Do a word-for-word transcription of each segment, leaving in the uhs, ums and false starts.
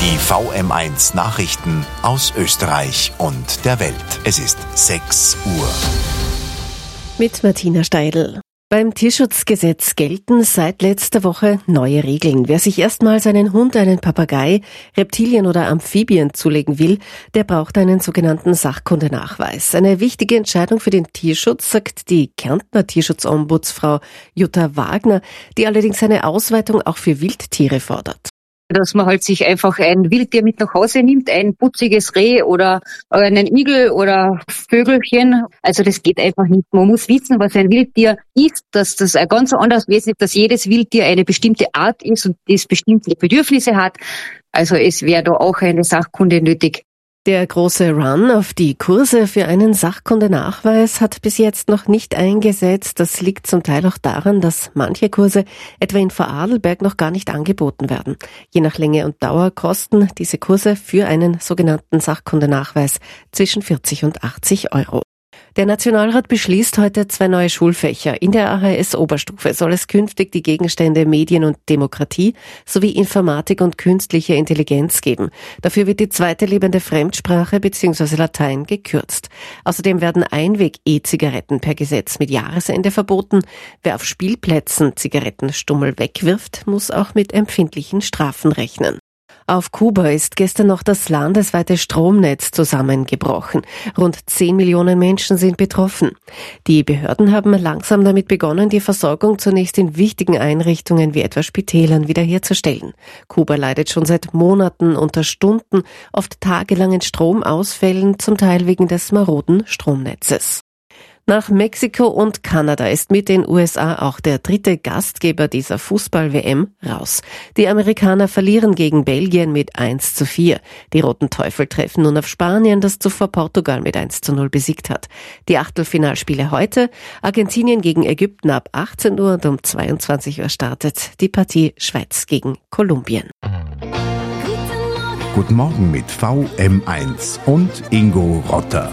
Die V M eins Nachrichten aus Österreich und der Welt. Es ist sechs Uhr. Mit Martina Steidl. Beim Tierschutzgesetz gelten seit letzter Woche neue Regeln. Wer sich erstmals einen Hund, einen Papagei, Reptilien oder Amphibien zulegen will, der braucht einen sogenannten Sachkundenachweis. Eine wichtige Entscheidung für den Tierschutz, sagt die Kärntner Tierschutzombudsfrau Jutta Wagner, die allerdings eine Ausweitung auch für Wildtiere fordert. Dass man halt sich einfach ein Wildtier mit nach Hause nimmt, ein putziges Reh oder einen Igel oder Vögelchen. Also das geht einfach nicht. Man muss wissen, was ein Wildtier ist, dass das ein ganz anderes Wesen ist, dass jedes Wildtier eine bestimmte Art ist und das bestimmte Bedürfnisse hat. Also es wäre da auch eine Sachkunde nötig. Der große Run auf die Kurse für einen Sachkundenachweis hat bis jetzt noch nicht eingesetzt. Das liegt zum Teil auch daran, dass manche Kurse etwa in Vorarlberg noch gar nicht angeboten werden. Je nach Länge und Dauer kosten diese Kurse für einen sogenannten Sachkundenachweis zwischen vierzig und achtzig Euro. Der Nationalrat beschließt heute zwei neue Schulfächer. In der A H S-Oberstufe soll es künftig die Gegenstände Medien und Demokratie sowie Informatik und künstliche Intelligenz geben. Dafür wird die zweite lebende Fremdsprache bzw. Latein gekürzt. Außerdem werden Einweg-E-Zigaretten per Gesetz mit Jahresende verboten. Wer auf Spielplätzen Zigarettenstummel wegwirft, muss auch mit empfindlichen Strafen rechnen. Auf Kuba ist gestern noch das landesweite Stromnetz zusammengebrochen. Rund zehn Millionen Menschen sind betroffen. Die Behörden haben langsam damit begonnen, die Versorgung zunächst in wichtigen Einrichtungen wie etwa Spitälern wiederherzustellen. Kuba leidet schon seit Monaten unter Stunden, oft tagelangen Stromausfällen, zum Teil wegen des maroden Stromnetzes. Nach Mexiko und Kanada ist mit den U S A auch der dritte Gastgeber dieser Fußball-W M raus. Die Amerikaner verlieren gegen Belgien mit eins zu vier. Die Roten Teufel treffen nun auf Spanien, das zuvor Portugal mit eins zu null besiegt hat. Die Achtelfinalspiele heute: Argentinien gegen Ägypten ab achtzehn Uhr und um zweiundzwanzig Uhr startet die Partie Schweiz gegen Kolumbien. Guten Morgen mit V M eins und Ingo Rotter.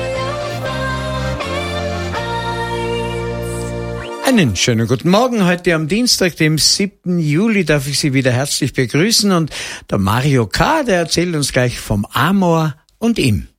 Einen schönen guten Morgen. Heute am Dienstag, dem siebten Juli, darf ich Sie wieder herzlich begrüßen. Und der Mario K., der erzählt uns gleich vom Amor und ihm.